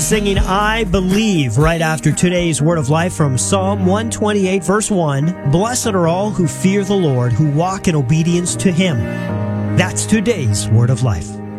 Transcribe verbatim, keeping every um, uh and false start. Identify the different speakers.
Speaker 1: singing I Believe right after today's Word of Life from Psalm one twenty-eight, verse one. Blessed are all who fear the Lord, who walk in obedience to Him. That's today's Word of Life.